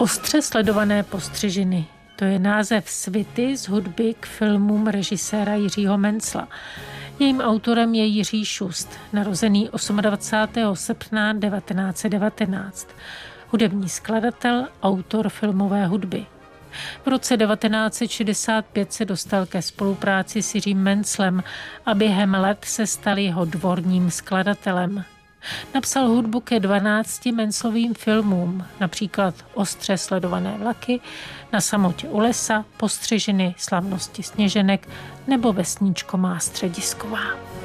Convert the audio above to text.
Ostře sledované postřižiny. To je název svity z hudby k filmům režiséra Jiřího Mencla. Jejím autorem je Jiří Šust, narozený 28. srpna 1919. Hudební skladatel, autor filmové hudby. V roce 1965 se dostal ke spolupráci s Jiřím Menclem a během let se stal jeho dvorním skladatelem. Napsal hudbu ke 12 Menclovým filmům, například Ostře sledované vlaky, Na samotě u lesa, Postřižiny, Slavnosti sněženek nebo Vesničko má středisková.